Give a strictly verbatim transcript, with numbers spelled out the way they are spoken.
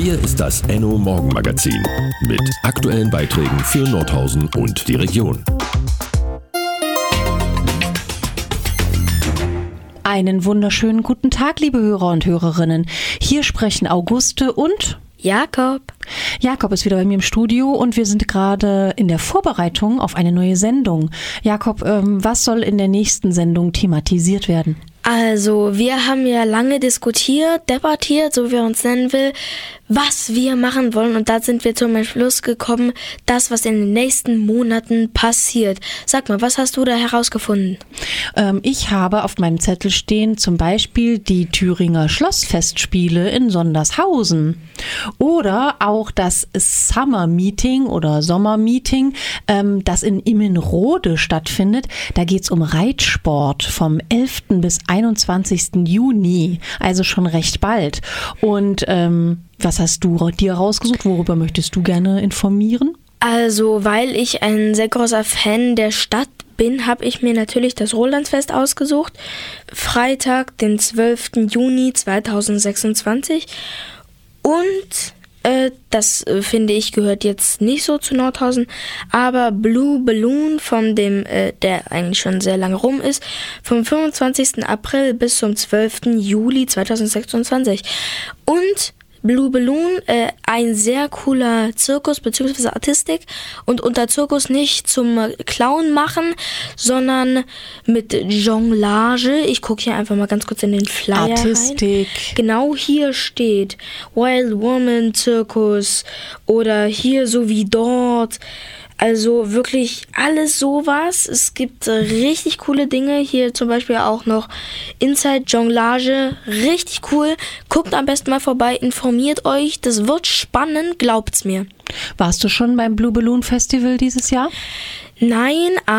Hier ist das Enno Morgenmagazin mit aktuellen Beiträgen für Nordhausen und die Region. Einen wunderschönen guten Tag, liebe Hörer und Hörerinnen. Hier sprechen Auguste und Jakob. Jakob ist wieder bei mir im Studio und wir sind gerade in der Vorbereitung auf eine neue Sendung. Jakob, ähm, was soll in der nächsten Sendung thematisiert werden? Also, wir haben ja lange diskutiert, debattiert, so wie er uns nennen will, was wir machen wollen. Und da sind wir zum Schluss gekommen, das, was in den nächsten Monaten passiert. Sag mal, was hast du da herausgefunden? Ähm, ich habe auf meinem Zettel stehen zum Beispiel die Thüringer Schlossfestspiele in Sondershausen. Oder auch das Summer Meeting oder Sommer Meeting, ähm, das in Immenrode stattfindet. Da geht es um Reitsport vom elften bis einundzwanzigsten Juni, also schon recht bald. Und ähm, was hast du dir rausgesucht? Worüber möchtest du gerne informieren? Also, weil ich ein sehr großer Fan der Stadt bin, habe ich mir natürlich das Rolandsfest ausgesucht. Freitag, den zwölften Juni zweitausendsechsundzwanzig. Und äh, das äh, finde ich gehört jetzt nicht so zu Nordhausen, aber Blue Balloon, von dem, äh, der eigentlich schon sehr lange rum ist, vom fünfundzwanzigsten April bis zum zwölften Juli zweitausendsechsundzwanzig. Und Blue Balloon, äh, ein sehr cooler Zirkus bzw. Artistik, und unter Zirkus nicht zum Clown machen, sondern mit Jonglage. Ich gucke hier einfach mal ganz kurz in den Flyer Artistik. rein. Genau hier steht Wild Woman Zirkus oder hier so wie dort. Also wirklich alles sowas. Es gibt richtig coole Dinge. Hier zum Beispiel auch noch Inside Jonglage. Richtig cool. Guckt am besten mal vorbei. Informiert euch. Das wird spannend. Glaubt's mir. Warst du schon beim Blue Balloon Festival dieses Jahr? Nein,